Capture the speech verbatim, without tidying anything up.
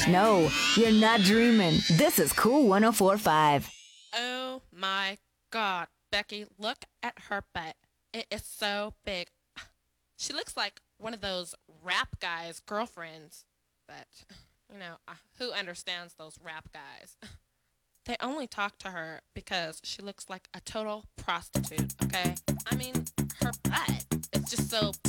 No, you're not dreaming. This is Cool one oh four point five. Oh my God, Becky, look at her butt. It is so big. She looks like one of those rap guys' girlfriends. But, you know, uh, who understands those rap guys? They only talk to her because she looks like a total prostitute, okay? I mean, her butt is just so